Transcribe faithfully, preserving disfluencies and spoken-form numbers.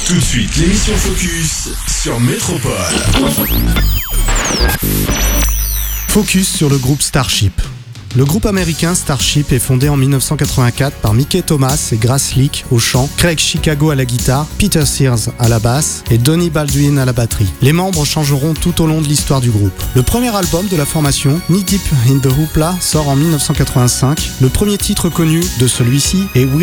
Tout de suite, l'émission Focus sur Métropole. Focus sur le groupe Starship. Le groupe américain Starship est fondé en dix-neuf cent quatre-vingt-quatre par Mickey Thomas et Grace Lick au chant, Craig Chicago à la guitare, Peter Sears à la basse et Donnie Baldwin à la batterie. Les membres changeront tout au long de l'histoire du groupe. Le premier album de la formation, Knee Deep in the Hoopla, sort en dix-neuf cent quatre-vingt-cinq. Le premier titre connu de celui-ci est We